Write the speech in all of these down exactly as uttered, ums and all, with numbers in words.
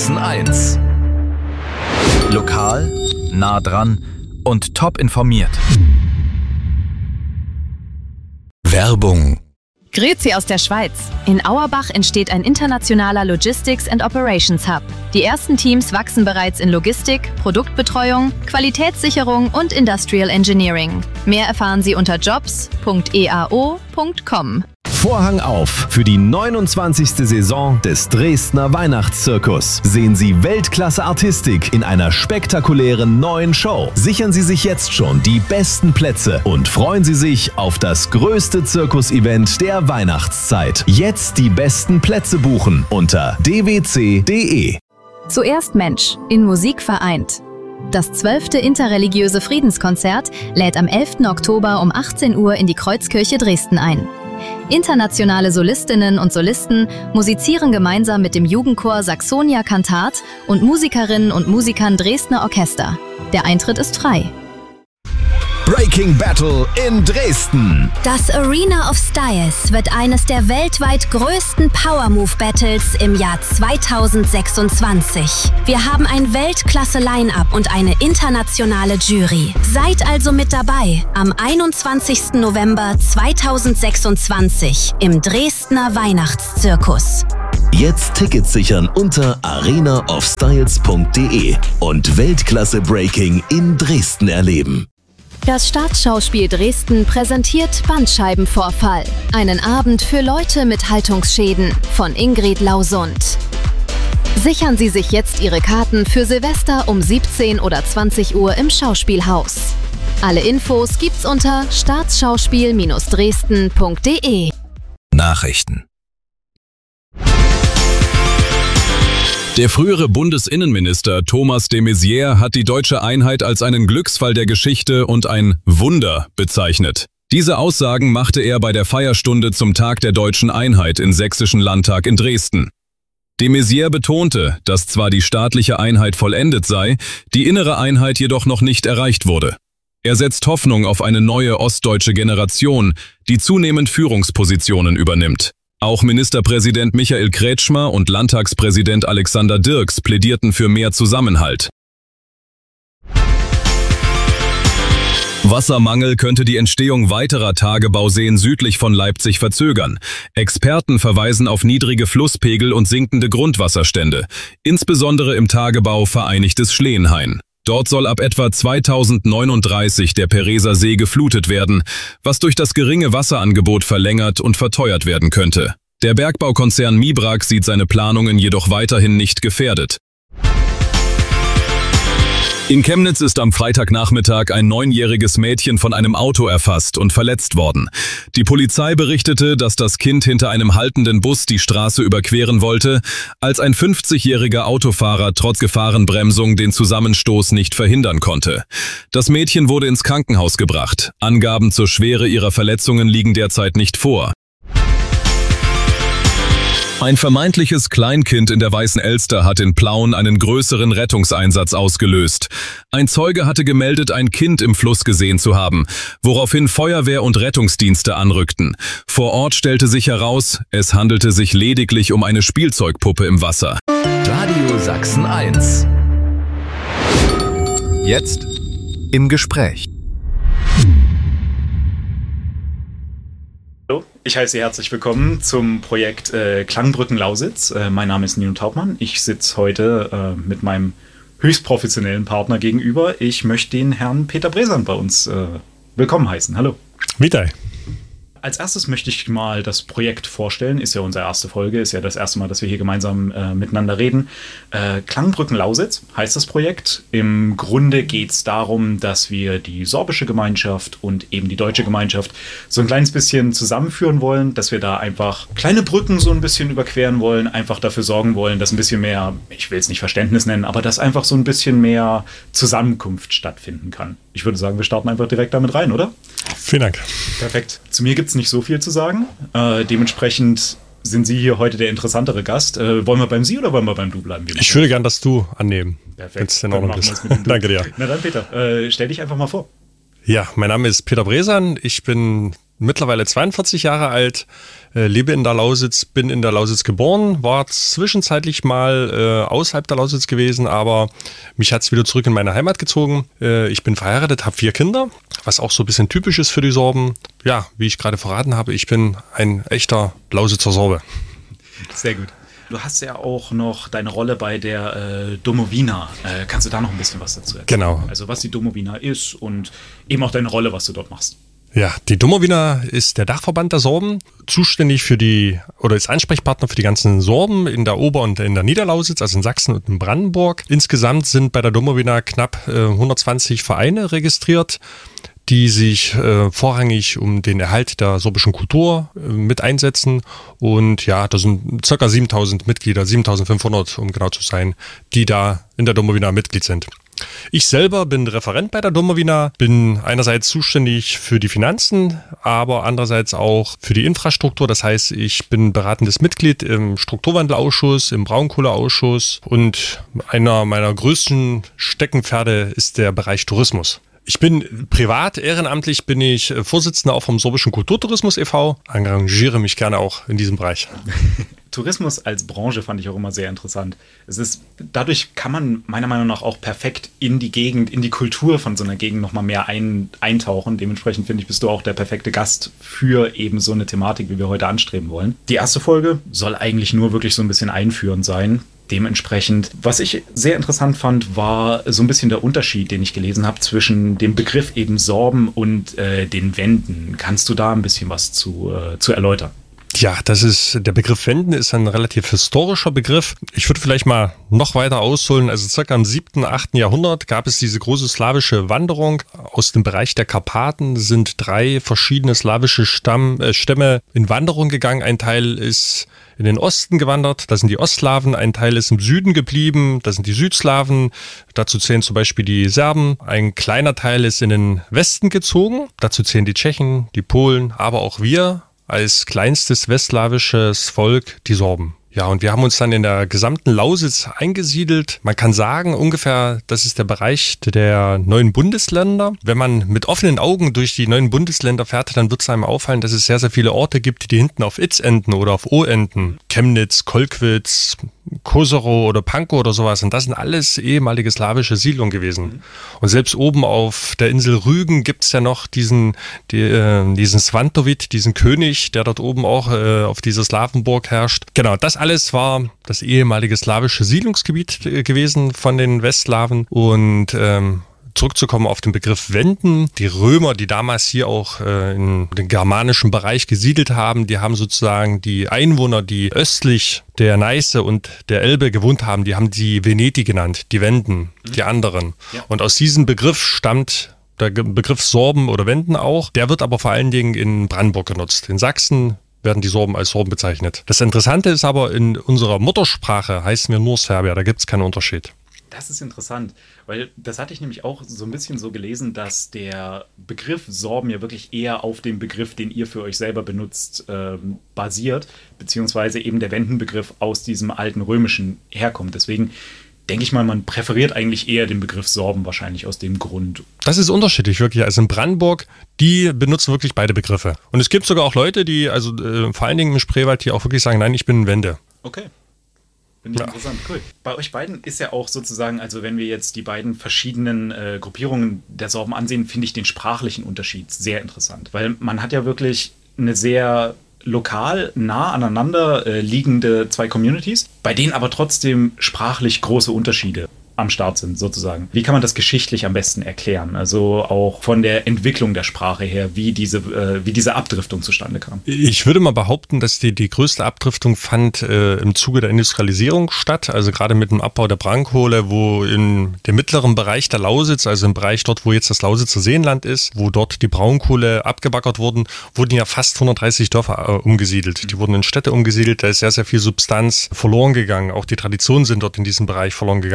Sachsen eins. Lokal, nah dran und top informiert. Werbung. Grüezi aus der Schweiz. In Auerbach entsteht ein internationaler Logistics and Operations Hub. Die ersten Teams wachsen bereits in Logistik, Produktbetreuung, Qualitätssicherung und Industrial Engineering. Mehr erfahren Sie unter jobs punkt e a o punkt com. Vorhang auf für die neunundzwanzigste Saison des Dresdner Weihnachtszirkus. Sehen Sie Weltklasse-Artistik in einer spektakulären neuen Show. Sichern Sie sich jetzt schon die besten Plätze und freuen Sie sich auf das größte Zirkus-Event der Weihnachtszeit. Jetzt die besten Plätze buchen unter d w c punkt d e. Zuerst Mensch, in Musik vereint. Das zwölfte interreligiöse Friedenskonzert lädt am elften Oktober um achtzehn Uhr in die Kreuzkirche Dresden ein. Internationale Solistinnen und Solisten musizieren gemeinsam mit dem Jugendchor Saxonia Cantat und Musikerinnen und Musikern Dresdner Orchester. Der Eintritt ist frei. Breaking Battle in Dresden. Das Arena of Styles wird eines der weltweit größten Power Move Battles im Jahr zweitausendsechsundzwanzig. Wir haben ein Weltklasse-Line-Up und eine internationale Jury. Seid also mit dabei am einundzwanzigsten November zweitausendsechsundzwanzig im Dresdner Weihnachtszirkus. Jetzt Tickets sichern unter arena of styles punkt d e und Weltklasse Breaking in Dresden erleben. Das Staatsschauspiel Dresden präsentiert Bandscheibenvorfall. Einen Abend für Leute mit Haltungsschäden von Ingrid Lausund. Sichern Sie sich jetzt Ihre Karten für Silvester um siebzehn oder zwanzig Uhr im Schauspielhaus. Alle Infos gibt's unter staatsschauspiel Bindestrich dresden punkt d e. Nachrichten. Der frühere Bundesinnenminister Thomas de Maizière hat die deutsche Einheit als einen Glücksfall der Geschichte und ein Wunder bezeichnet. Diese Aussagen machte er bei der Feierstunde zum Tag der deutschen Einheit im Sächsischen Landtag in Dresden. De Maizière betonte, dass zwar die staatliche Einheit vollendet sei, die innere Einheit jedoch noch nicht erreicht wurde. Er setzt Hoffnung auf eine neue ostdeutsche Generation, die zunehmend Führungspositionen übernimmt. Auch Ministerpräsident Michael Kretschmer und Landtagspräsident Alexander Dirks plädierten für mehr Zusammenhalt. Wassermangel könnte die Entstehung weiterer Tagebauseen südlich von Leipzig verzögern. Experten verweisen auf niedrige Flusspegel und sinkende Grundwasserstände, insbesondere im Tagebau Vereinigtes Schleenhain. Dort soll ab etwa zweitausendneununddreißig der Pereser See geflutet werden, was durch das geringe Wasserangebot verlängert und verteuert werden könnte. Der Bergbaukonzern Mibrak sieht seine Planungen jedoch weiterhin nicht gefährdet. In Chemnitz ist am Freitagnachmittag ein neunjähriges Mädchen von einem Auto erfasst und verletzt worden. Die Polizei berichtete, dass das Kind hinter einem haltenden Bus die Straße überqueren wollte, als ein fünfzigjähriger Autofahrer trotz Gefahrenbremsung den Zusammenstoß nicht verhindern konnte. Das Mädchen wurde ins Krankenhaus gebracht. Angaben zur Schwere ihrer Verletzungen liegen derzeit nicht vor. Ein vermeintliches Kleinkind in der Weißen Elster hat in Plauen einen größeren Rettungseinsatz ausgelöst. Ein Zeuge hatte gemeldet, ein Kind im Fluss gesehen zu haben, woraufhin Feuerwehr und Rettungsdienste anrückten. Vor Ort stellte sich heraus, es handelte sich lediglich um eine Spielzeugpuppe im Wasser. Radio Sachsen eins. Jetzt im Gespräch. Hallo, ich heiße Sie herzlich willkommen zum Projekt äh, Klangbrücken Lausitz. Äh, mein Name ist Nino Taubmann. Ich sitze heute äh, mit meinem höchst professionellen Partner gegenüber. Ich möchte den Herrn Peter Bresan bei uns äh, willkommen heißen. Hallo. Witaj. Als erstes möchte ich mal das Projekt vorstellen. Ist ja unsere erste Folge, ist ja das erste Mal, dass wir hier gemeinsam äh, miteinander reden. Äh, Klangbrücken Lausitz heißt das Projekt. Im Grunde geht es darum, dass wir die sorbische Gemeinschaft und eben die deutsche Gemeinschaft so ein kleines bisschen zusammenführen wollen, dass wir da einfach kleine Brücken so ein bisschen überqueren wollen, einfach dafür sorgen wollen, dass ein bisschen mehr, ich will es nicht Verständnis nennen, aber dass einfach so ein bisschen mehr Zusammenkunft stattfinden kann. Ich würde sagen, wir starten einfach direkt damit rein, oder? Vielen Dank. Perfekt. Zu mir gibt es nicht so viel zu sagen. Äh, dementsprechend sind Sie hier heute der interessantere Gast. Äh, wollen wir beim Sie oder wollen wir beim Du bleiben? Ich würde gern das Du annehmen. Perfekt. Wenn es in Ordnung ist. Danke dir. Na dann, Peter, äh, stell dich einfach mal vor. Ja, mein Name ist Peter Bresan. Ich bin mittlerweile zweiundvierzig Jahre alt, äh, lebe in der Lausitz, bin in der Lausitz geboren, war zwischenzeitlich mal äh, außerhalb der Lausitz gewesen, aber mich hat es wieder zurück in meine Heimat gezogen. Äh, ich bin verheiratet, habe vier Kinder, was auch so ein bisschen typisch ist für die Sorben. Ja, wie ich gerade verraten habe, ich bin ein echter Lausitzer Sorbe. Sehr gut. Du hast ja auch noch deine Rolle bei der äh, Domowina. Äh, kannst du da noch ein bisschen was dazu erzählen? Genau. Also was die Domowina ist und eben auch deine Rolle, was du dort machst. Ja, die Domowina ist der Dachverband der Sorben, zuständig für die, oder ist Ansprechpartner für die ganzen Sorben in der Ober- und in der Niederlausitz, also in Sachsen und in Brandenburg. Insgesamt sind bei der Domowina knapp äh, hundertzwanzig Vereine registriert, die sich äh, vorrangig um den Erhalt der sorbischen Kultur äh, mit einsetzen. Und ja, das sind ca. siebentausend Mitglieder, siebentausendfünfhundert, um genau zu sein, die da in der Domowina Mitglied sind. Ich selber bin Referent bei der Domowina, bin einerseits zuständig für die Finanzen, aber andererseits auch für die Infrastruktur. Das heißt, ich bin beratendes Mitglied im Strukturwandelausschuss, im Braunkohleausschuss und einer meiner größten Steckenpferde ist der Bereich Tourismus. Ich bin privat, ehrenamtlich bin ich Vorsitzender auch vom Sorbischen Kulturtourismus e V, engagiere mich gerne auch in diesem Bereich. Tourismus als Branche fand ich auch immer sehr interessant. Es ist, dadurch kann man meiner Meinung nach auch perfekt in die Gegend, in die Kultur von so einer Gegend nochmal mehr ein, eintauchen. Dementsprechend finde ich, bist du auch der perfekte Gast für eben so eine Thematik, wie wir heute anstreben wollen. Die erste Folge soll eigentlich nur wirklich so ein bisschen einführend sein. Dementsprechend, was ich sehr interessant fand, war so ein bisschen der Unterschied, den ich gelesen habe zwischen dem Begriff eben Sorben und äh, den Wenden. Kannst du da ein bisschen was zu, äh, zu erläutern? Ja, das ist, der Begriff Wenden ist ein relativ historischer Begriff. Ich würde vielleicht mal noch weiter ausholen. Also circa im siebten, achten Jahrhundert gab es diese große slawische Wanderung. Aus dem Bereich der Karpaten sind drei verschiedene slawische Stamm, äh, Stämme in Wanderung gegangen. Ein Teil ist in den Osten gewandert, das sind die Ostslawen. Ein Teil ist im Süden geblieben, das sind die Südslawen. Dazu zählen zum Beispiel die Serben. Ein kleiner Teil ist in den Westen gezogen. Dazu zählen die Tschechen, die Polen, aber auch wir als kleinstes westslawisches Volk, die Sorben. Ja, und wir haben uns dann in der gesamten Lausitz eingesiedelt. Man kann sagen, ungefähr, das ist der Bereich der neuen Bundesländer. Wenn man mit offenen Augen durch die neuen Bundesländer fährt, dann wird es einem auffallen, dass es sehr, sehr viele Orte gibt, die hinten auf Itz enden oder auf O enden. Chemnitz, Kolkwitz, Koserow oder Pankow oder sowas. Und das sind alles ehemalige slawische Siedlungen gewesen. Und selbst oben auf der Insel Rügen gibt es ja noch diesen, die, äh, diesen Svantowit, diesen König, der dort oben auch äh, auf dieser Slawenburg herrscht. Genau, das alles war das ehemalige slawische Siedlungsgebiet äh, gewesen von den Westslawen. Und ähm, zurückzukommen auf den Begriff Wenden. Die Römer, die damals hier auch äh, in den germanischen Bereich gesiedelt haben, die haben sozusagen die Einwohner, die östlich der Neiße und der Elbe gewohnt haben, die haben die Veneti genannt, die Wenden, mhm. die anderen. Ja. Und aus diesem Begriff stammt der Begriff Sorben oder Wenden auch. Der wird aber vor allen Dingen in Brandenburg genutzt. In Sachsen werden die Sorben als Sorben bezeichnet. Das Interessante ist aber, in unserer Muttersprache heißen wir nur Serbier, da gibt es keinen Unterschied. Das ist interessant, weil das hatte ich nämlich auch so ein bisschen so gelesen, dass der Begriff Sorben ja wirklich eher auf dem Begriff, den ihr für euch selber benutzt, ähm, basiert, beziehungsweise eben der Wendenbegriff aus diesem alten Römischen herkommt. Deswegen denke ich mal, man präferiert eigentlich eher den Begriff Sorben wahrscheinlich aus dem Grund. Das ist unterschiedlich wirklich. Also in Brandenburg, die benutzen wirklich beide Begriffe. Und es gibt sogar auch Leute, die, also äh, vor allen Dingen im Spreewald, die auch wirklich sagen, nein, ich bin ein Wende. Okay. Finde ich ja interessant, cool. Bei euch beiden ist ja auch sozusagen, also wenn wir jetzt die beiden verschiedenen äh, Gruppierungen der Sorben ansehen, finde ich den sprachlichen Unterschied sehr interessant. Weil man hat ja wirklich eine sehr lokal nah aneinander äh, liegende zwei Communities, bei denen aber trotzdem sprachlich große Unterschiede am Start sind, sozusagen. Wie kann man das geschichtlich am besten erklären? Also auch von der Entwicklung der Sprache her, wie diese, äh, wie diese Abdriftung zustande kam. Ich würde mal behaupten, dass die, die größte Abdriftung fand äh, im Zuge der Industrialisierung statt, also gerade mit dem Abbau der Braunkohle, wo in dem mittleren Bereich der Lausitz, also im Bereich dort, wo jetzt das Lausitzer Seenland ist, wo dort die Braunkohle abgebaggert wurden, wurden ja fast hundertdreißig Dörfer äh, umgesiedelt. Die wurden in Städte umgesiedelt, da ist sehr, sehr viel Substanz verloren gegangen. Auch die Traditionen sind dort in diesem Bereich verloren gegangen. Plus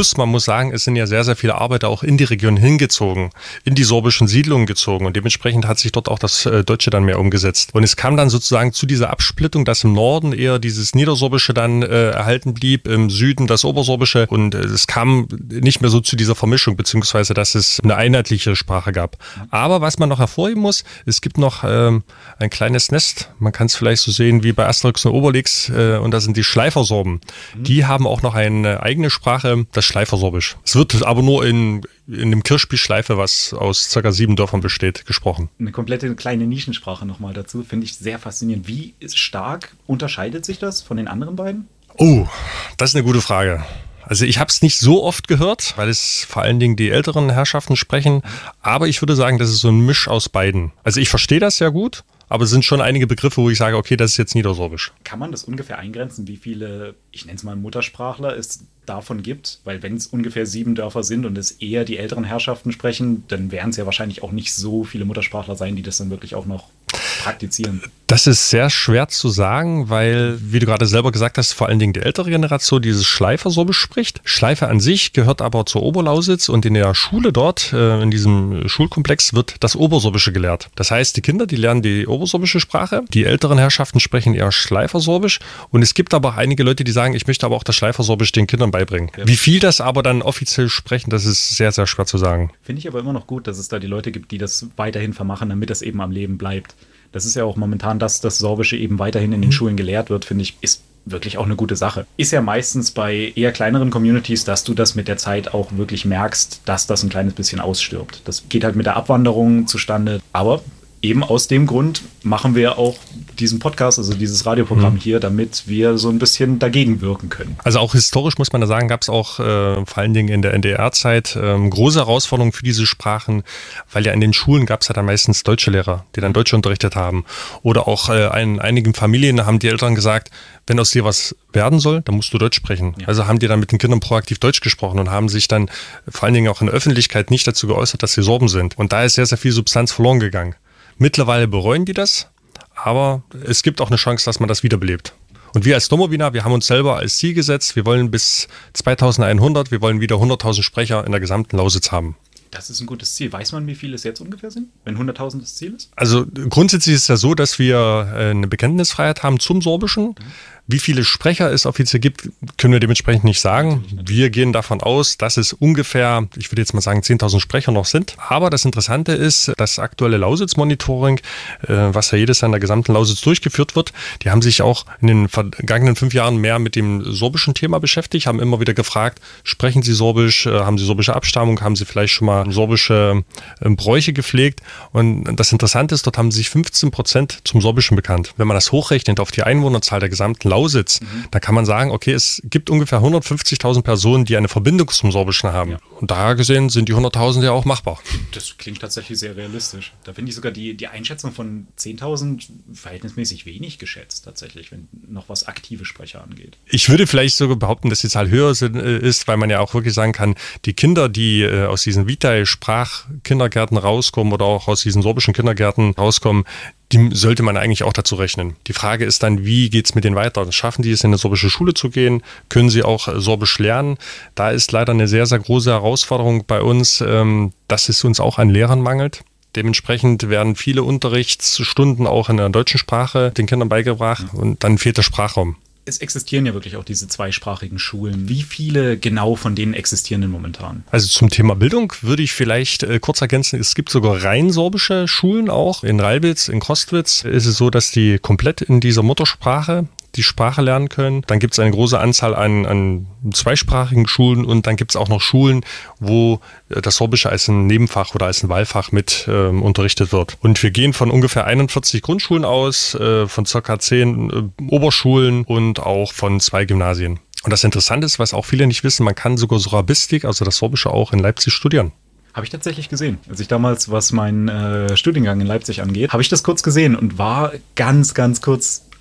Plus, man muss sagen, es sind ja sehr, sehr viele Arbeiter auch in die Region hingezogen, in die sorbischen Siedlungen gezogen und dementsprechend hat sich dort auch das äh, Deutsche dann mehr umgesetzt. Und es kam dann sozusagen zu dieser Absplittung, dass im Norden eher dieses Niedersorbische dann äh, erhalten blieb, im Süden das Obersorbische und äh, es kam nicht mehr so zu dieser Vermischung, beziehungsweise dass es eine einheitliche Sprache gab. Aber was man noch hervorheben muss, es gibt noch ähm, ein kleines Nest, man kann es vielleicht so sehen wie bei Asterix und Obelix äh, und das sind die Schleifersorben. Mhm. Die haben auch noch eine eigene Sprache, das Schleifersorbisch. Es wird aber nur in, in dem Kirchspiel-Schleife, was aus circa sieben Dörfern besteht, gesprochen. Eine komplette kleine Nischensprache nochmal dazu, finde ich sehr faszinierend. Wie stark unterscheidet sich das von den anderen beiden? Oh, das ist eine gute Frage. Also ich habe es nicht so oft gehört, weil es vor allen Dingen die älteren Herrschaften sprechen. Aber ich würde sagen, das ist so ein Misch aus beiden. Also ich verstehe das sehr gut. Aber es sind schon einige Begriffe, wo ich sage, okay, das ist jetzt Niedersorbisch. Kann man das ungefähr eingrenzen, wie viele, ich nenne es mal Muttersprachler, es davon gibt? Weil wenn es ungefähr sieben Dörfer sind und es eher die älteren Herrschaften sprechen, dann werden es ja wahrscheinlich auch nicht so viele Muttersprachler sein, die das dann wirklich auch noch praktizieren. Das ist sehr schwer zu sagen, weil, wie du gerade selber gesagt hast, vor allen Dingen die ältere Generation dieses Schleifersorbisch spricht. Schleife an sich gehört aber zur Oberlausitz und in der Schule dort, in diesem Schulkomplex, wird das Obersorbische gelehrt. Das heißt, die Kinder, die lernen die obersorbische Sprache, die älteren Herrschaften sprechen eher Schleifersorbisch und es gibt aber auch einige Leute, die sagen, ich möchte aber auch das Schleifersorbisch den Kindern beibringen. Ja. Wie viel das aber dann offiziell sprechen, das ist sehr, sehr schwer zu sagen. Finde ich aber immer noch gut, dass es da die Leute gibt, die das weiterhin vermachen, damit das eben am Leben bleibt. Das ist ja auch momentan, dass das Sorbische eben weiterhin in den mhm. Schulen gelehrt wird, finde ich, ist wirklich auch eine gute Sache. Ist ja meistens bei eher kleineren Communities, dass du das mit der Zeit auch wirklich merkst, dass das ein kleines bisschen ausstirbt. Das geht halt mit der Abwanderung zustande, aber eben aus dem Grund machen wir auch diesen Podcast, also dieses Radioprogramm mhm. hier, damit wir so ein bisschen dagegen wirken können. Also auch historisch muss man da sagen, gab es auch äh, vor allen Dingen in der N D R-Zeit äh, große Herausforderungen für diese Sprachen, weil ja in den Schulen gab es ja dann meistens deutsche Lehrer, die dann Deutsch unterrichtet haben. Oder auch äh, in einigen Familien haben die Eltern gesagt, wenn aus dir was werden soll, dann musst du Deutsch sprechen. Ja. Also haben die dann mit den Kindern proaktiv Deutsch gesprochen und haben sich dann vor allen Dingen auch in der Öffentlichkeit nicht dazu geäußert, dass sie Sorben sind. Und da ist sehr, sehr viel Substanz verloren gegangen. Mittlerweile bereuen die das, aber es gibt auch eine Chance, dass man das wiederbelebt. Und wir als Domowiner, wir haben uns selber als Ziel gesetzt, wir wollen bis zweitausendeinhundert, wir wollen wieder hunderttausend Sprecher in der gesamten Lausitz haben. Das ist ein gutes Ziel. Weiß man, wie viele es jetzt ungefähr sind, wenn hunderttausend das Ziel ist? Also grundsätzlich ist es ja so, dass wir eine Bekenntnisfreiheit haben zum Sorbischen. Mhm. Wie viele Sprecher es offiziell gibt, können wir dementsprechend nicht sagen. Wir gehen davon aus, dass es ungefähr, ich würde jetzt mal sagen, zehntausend Sprecher noch sind. Aber das Interessante ist, das aktuelle Lausitz-Monitoring, was ja jedes Jahr in der gesamten Lausitz durchgeführt wird, die haben sich auch in den vergangenen fünf Jahren mehr mit dem sorbischen Thema beschäftigt, haben immer wieder gefragt, sprechen Sie Sorbisch, haben Sie sorbische Abstammung, haben Sie vielleicht schon mal sorbische Bräuche gepflegt. Und das Interessante ist, dort haben sich fünfzehn Prozent zum Sorbischen bekannt. Wenn man das hochrechnet auf die Einwohnerzahl der gesamten Lausitz, mhm. da kann man sagen, okay, es gibt ungefähr hundertfünfzigtausend Personen, die eine Verbindung zum Sorbischen haben. Ja. Und da gesehen sind die hunderttausend ja auch machbar. Das klingt tatsächlich sehr realistisch. Da finde ich sogar die, die Einschätzung von zehntausend verhältnismäßig wenig geschätzt, tatsächlich, wenn noch was aktive Sprecher angeht. Ich würde vielleicht sogar behaupten, dass die Zahl höher sind, ist, weil man ja auch wirklich sagen kann, die Kinder, die äh, aus diesen Vitae-Sprachkindergärten rauskommen oder auch aus diesen sorbischen Kindergärten rauskommen, die sollte man eigentlich auch dazu rechnen. Die Frage ist dann, wie geht es mit denen weiter? Schaffen die es, in eine sorbische Schule zu gehen? Können sie auch Sorbisch lernen? Da ist leider eine sehr, sehr große Herausforderung bei uns, ähm, dass es uns auch an Lehrern mangelt. Dementsprechend werden viele Unterrichtsstunden auch in der deutschen Sprache den Kindern beigebracht und dann fehlt der Sprachraum. Es existieren ja wirklich auch diese zweisprachigen Schulen. Wie viele genau von denen existieren denn momentan? Also zum Thema Bildung würde ich vielleicht äh, kurz ergänzen, es gibt sogar rein sorbische Schulen auch. In Ralbitz, in Kostwitz ist es so, dass die komplett in dieser Muttersprache die Sprache lernen können. Dann gibt es eine große Anzahl an, an zweisprachigen Schulen und dann gibt es auch noch Schulen, wo das Sorbische als ein Nebenfach oder als ein Wahlfach mit ähm, unterrichtet wird. Und wir gehen von ungefähr einundvierzig Grundschulen aus, äh, von circa zehn äh, Oberschulen und auch von zwei Gymnasien. Und das Interessante ist, was auch viele nicht wissen, man kann sogar Sorabistik, also das Sorbische, auch in Leipzig studieren. Habe ich tatsächlich gesehen. Als ich damals, was meinen äh, Studiengang in Leipzig angeht, habe ich das kurz gesehen und war ganz, ganz kurz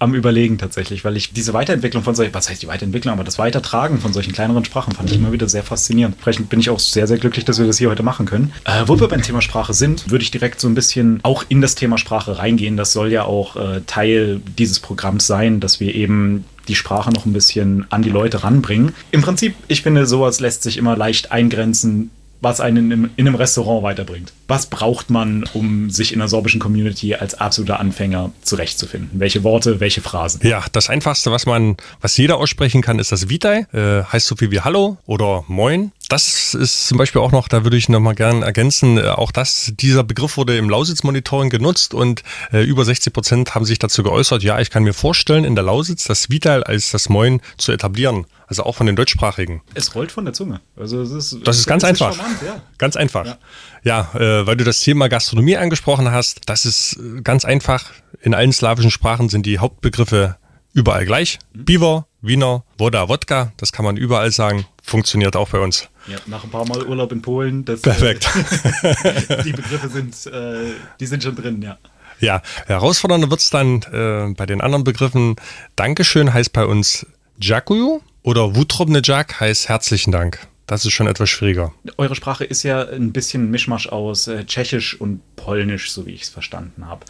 am Überlegen tatsächlich, weil ich diese Weiterentwicklung von solchen, was heißt die Weiterentwicklung, aber das Weitertragen von solchen kleineren Sprachen fand ich immer wieder sehr faszinierend. Vielleicht bin ich auch sehr, sehr glücklich, dass wir das hier heute machen können. Äh, wo wir beim Thema Sprache sind, würde ich direkt so ein bisschen auch in das Thema Sprache reingehen. Das soll ja auch äh, Teil dieses Programms sein, dass wir eben die Sprache noch ein bisschen an die Leute ranbringen. Im Prinzip, ich finde, sowas lässt sich immer leicht eingrenzen, was einen in, in einem Restaurant weiterbringt. Was braucht man, um sich in der sorbischen Community als absoluter Anfänger zurechtzufinden? Welche Worte, welche Phrasen? Ja, das Einfachste, was man, was jeder aussprechen kann, ist das Vitai. Äh, heißt so viel wie Hallo oder Moin. Das ist zum Beispiel auch noch, da würde ich noch mal gerne ergänzen, äh, auch das, dieser Begriff wurde im Lausitz-Monitoring genutzt und äh, über sechzig Prozent haben sich dazu geäußert, ja, ich kann mir vorstellen, in der Lausitz das Vitai als das Moin zu etablieren. Also auch von den Deutschsprachigen. Es rollt von der Zunge. Also es ist, das ist ganz es einfach. Ist charmant, ja. Ganz einfach. Ja, ja äh, weil du das Thema Gastronomie angesprochen hast, das ist ganz einfach. In allen slawischen Sprachen sind die Hauptbegriffe überall gleich. Mhm. Biber, Wiener, Woda, Wodka, das kann man überall sagen. Funktioniert auch bei uns. Ja, nach ein paar Mal Urlaub in Polen. Das, Perfekt. Äh, die Begriffe sind, äh, die sind schon drin, ja. Ja, herausfordernder wird es dann äh, bei den anderen Begriffen. Dankeschön heißt bei uns Dziękuję. Oder Wutrobny Jack heißt herzlichen Dank. Das ist schon etwas schwieriger. Eure Sprache ist ja ein bisschen Mischmasch aus äh, Tschechisch und Polnisch, so wie ich es verstanden habe.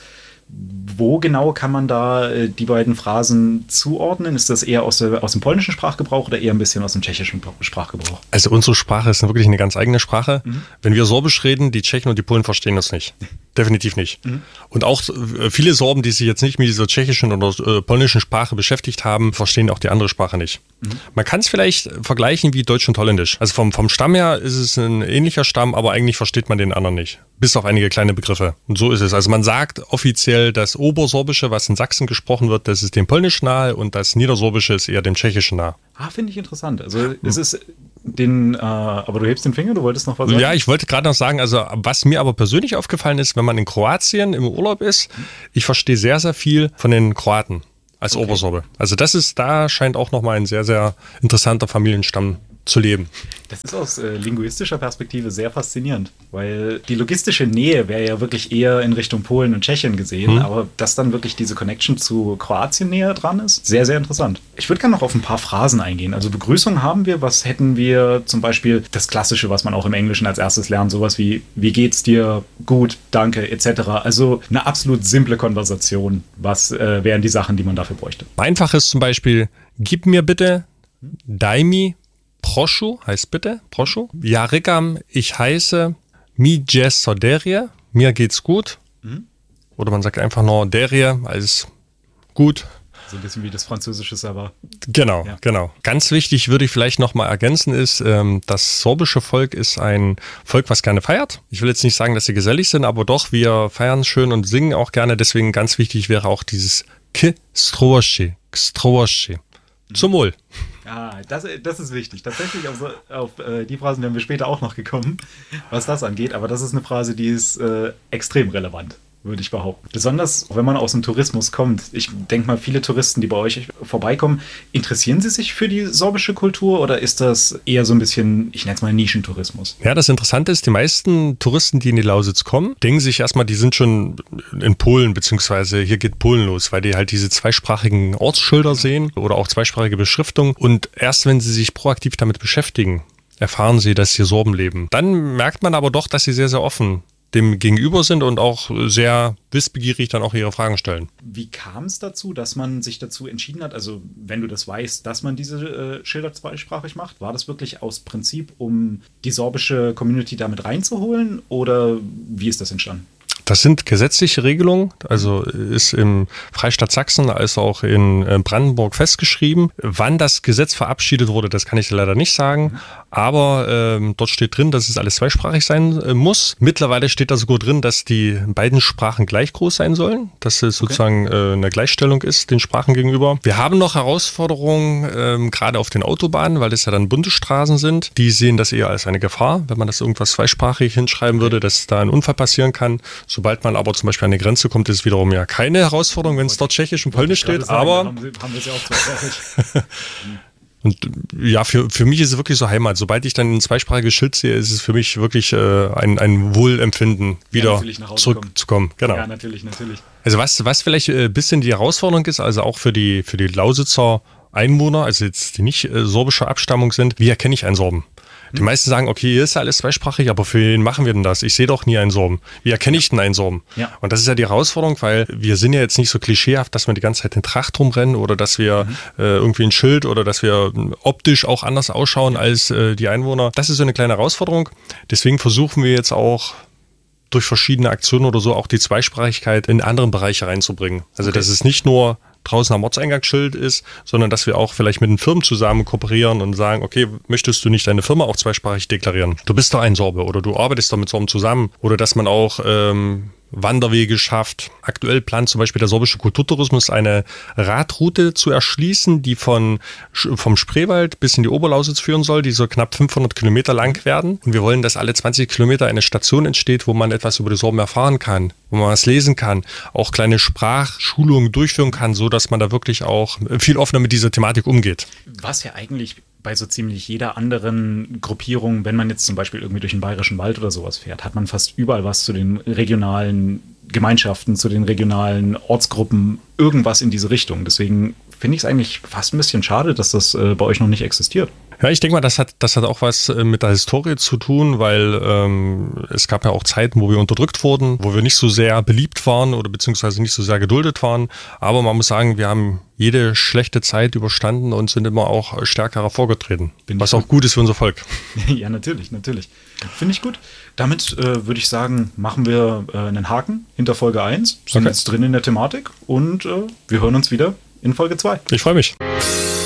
Wo genau kann man da äh, die beiden Phrasen zuordnen? Ist das eher aus, der, aus dem polnischen Sprachgebrauch oder eher ein bisschen aus dem tschechischen Sprachgebrauch? Also unsere Sprache ist wirklich eine ganz eigene Sprache. Mhm. Wenn wir Sorbisch reden, die Tschechen und die Polen verstehen uns nicht. Definitiv nicht. Mhm. Und auch äh, viele Sorben, die sich jetzt nicht mit dieser tschechischen oder äh, polnischen Sprache beschäftigt haben, verstehen auch die andere Sprache nicht. Mhm. Man kann es vielleicht vergleichen wie Deutsch und Holländisch. Also vom, vom Stamm her ist es ein ähnlicher Stamm, aber eigentlich versteht man den anderen nicht. Bis auf einige kleine Begriffe. Und so ist es. Also man sagt offiziell, das Obersorbische, was in Sachsen gesprochen wird, das ist dem Polnisch nahe und das Niedersorbische ist eher dem Tschechischen nahe. Ah, finde ich interessant. Also es ist den, äh, aber du hebst den Finger, du wolltest noch was sagen? Ja, ich wollte gerade noch sagen, also was mir aber persönlich aufgefallen ist, wenn man in Kroatien im Urlaub ist, ich verstehe sehr, sehr viel von den Kroaten als okay. Obersorbe. Also das ist, da scheint auch nochmal ein sehr, sehr interessanter Familienstamm zu leben. Das ist aus äh, linguistischer Perspektive sehr faszinierend, weil die logistische Nähe wäre ja wirklich eher in Richtung Polen und Tschechien gesehen, hm. aber dass dann wirklich diese Connection zu Kroatien näher dran ist, sehr, sehr interessant. Ich würde gerne noch auf ein paar Phrasen eingehen. Also Begrüßung haben wir, was hätten wir zum Beispiel, das Klassische, was man auch im Englischen als erstes lernt, sowas wie, wie geht's dir, gut, danke, et cetera. Also eine absolut simple Konversation, was äh, wären die Sachen, die man dafür bräuchte. Einfach ist zum Beispiel, gib mir bitte, daj mi, Proschu heißt bitte, Proschu. Ja, Rickam, ich heiße mi jeso derje, mir geht's gut. Mhm. Oder man sagt einfach nur derje als gut. So ein bisschen wie das Französische aber. Genau, ja. genau. Ganz wichtig würde ich vielleicht nochmal ergänzen ist, ähm, das sorbische Volk ist ein Volk, was gerne feiert. Ich will jetzt nicht sagen, dass sie gesellig sind, aber doch, wir feiern schön und singen auch gerne. Deswegen ganz wichtig wäre auch dieses K Strooschi, Strooschi. Zum Wohl. Ah, das, das ist wichtig. Tatsächlich auf, auf äh, die Phrasen werden wir später auch noch gekommen, was das angeht. Aber das ist eine Phrase, die ist äh, extrem relevant, würde ich behaupten. Besonders, wenn man aus dem Tourismus kommt. Ich denke mal, viele Touristen, die bei euch vorbeikommen, interessieren sie sich für die sorbische Kultur oder ist das eher so ein bisschen, ich nenne es mal Nischentourismus? Ja, das Interessante ist, die meisten Touristen, die in die Lausitz kommen, denken sich erstmal, die sind schon in Polen, beziehungsweise hier geht Polen los, weil die halt diese zweisprachigen Ortsschilder sehen oder auch zweisprachige Beschriftung. Und erst wenn sie sich proaktiv damit beschäftigen, erfahren sie, dass hier Sorben leben. Dann merkt man aber doch, dass sie sehr, sehr offen dem gegenüber sind und auch sehr wissbegierig dann auch ihre Fragen stellen. Wie kam es dazu, dass man sich dazu entschieden hat, also wenn du das weißt, dass man diese äh, Schilder zweisprachig macht, war das wirklich aus Prinzip, um die sorbische Community damit reinzuholen oder wie ist das entstanden? Das sind gesetzliche Regelungen, also ist im Freistaat Sachsen als auch in Brandenburg festgeschrieben. Wann das Gesetz verabschiedet wurde, das kann ich leider nicht sagen, aber ähm, dort steht drin, dass es alles zweisprachig sein äh, muss. Mittlerweile steht da sogar drin, dass die beiden Sprachen gleich groß sein sollen, dass es okay. sozusagen äh, eine Gleichstellung ist den Sprachen gegenüber. Wir haben noch Herausforderungen, ähm, gerade auf den Autobahnen, weil das ja dann Bundesstraßen sind. Die sehen das eher als eine Gefahr, wenn man das irgendwas zweisprachig hinschreiben würde, dass da ein Unfall passieren kann. Sobald man aber zum Beispiel an die Grenze kommt, ist es wiederum ja keine Herausforderung, wenn es dort Tschechisch und Polnisch steht. Sagen, aber haben, Sie, haben wir es ja auch zweisprachig. Und ja, für, für mich ist es wirklich so Heimat. Sobald ich dann ein zweisprachiges Schild sehe, ist es für mich wirklich äh, ein, ein Wohlempfinden, wieder ja, zurückzukommen. Genau. Ja, natürlich, natürlich. Also was, was vielleicht ein bisschen die Herausforderung ist, also auch für die, für die Lausitzer Einwohner, also jetzt die nicht äh, sorbischer Abstammung sind, wie erkenne ich einen Sorben? Die meisten sagen, okay, hier ist ja alles zweisprachig, aber für wen machen wir denn das? Ich sehe doch nie einen Sorben. Wie erkenne ich denn einen Sorben? Ja. Und das ist ja die Herausforderung, weil wir sind ja jetzt nicht so klischeehaft, dass wir die ganze Zeit in Tracht rumrennen oder dass wir mhm. äh, irgendwie ein Schild oder dass wir optisch auch anders ausschauen als äh, die Einwohner. Das ist so eine kleine Herausforderung. Deswegen versuchen wir jetzt auch durch verschiedene Aktionen oder so auch die Zweisprachigkeit in andere Bereiche reinzubringen. Also okay. dass es nicht nur draußen am Ortseingangsschild ist, sondern dass wir auch vielleicht mit den Firmen zusammen kooperieren und sagen, okay, möchtest du nicht deine Firma auch zweisprachig deklarieren? Du bist doch ein Sorbe oder du arbeitest doch mit Sorben zusammen. Oder dass man auch ähm, Wanderwege schafft. Aktuell plant zum Beispiel der sorbische Kulturtourismus eine Radroute zu erschließen, die von, vom Spreewald bis in die Oberlausitz führen soll, die so knapp fünfhundert Kilometer lang werden. Und wir wollen, dass alle zwanzig Kilometer eine Station entsteht, wo man etwas über die Sorben erfahren kann, wo man was lesen kann, auch kleine Sprachschulungen durchführen kann, so dass man da wirklich auch viel offener mit dieser Thematik umgeht. Was ja eigentlich bei so ziemlich jeder anderen Gruppierung, wenn man jetzt zum Beispiel irgendwie durch den Bayerischen Wald oder sowas fährt, hat man fast überall was zu den regionalen Gemeinschaften, zu den regionalen Ortsgruppen, irgendwas in diese Richtung. Deswegen finde ich es eigentlich fast ein bisschen schade, dass das äh, bei euch noch nicht existiert. Ja, ich denke mal, das hat, das hat auch was mit der Historie zu tun, weil ähm, es gab ja auch Zeiten, wo wir unterdrückt wurden, wo wir nicht so sehr beliebt waren oder beziehungsweise nicht so sehr geduldet waren. Aber man muss sagen, wir haben jede schlechte Zeit überstanden und sind immer auch stärker hervorgetreten. Bin was auch gut. gut ist für unser Volk. Ja, natürlich, natürlich. Finde ich gut. Damit äh, würde ich sagen, machen wir äh, einen Haken hinter Folge eins. Sind okay. jetzt drin in der Thematik und äh, wir hören uns wieder in Folge zwei. Ich freue mich.